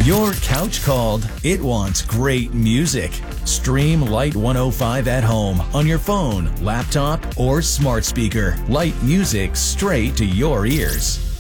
Your couch called. It wants great music. Stream Light 105 at home on your phone, laptop, or smart speaker. Light music straight to your ears.